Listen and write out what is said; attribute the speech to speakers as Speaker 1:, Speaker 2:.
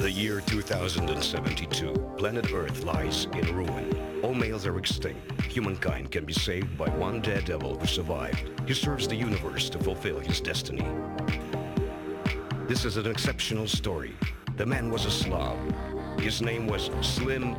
Speaker 1: The year 2072, planet Earth lies in ruin. All males are extinct. Humankind can be saved by one daredevil who survived. He serves the universe to fulfill his destiny. This is an exceptional story. The man was a Slav. His name was Slim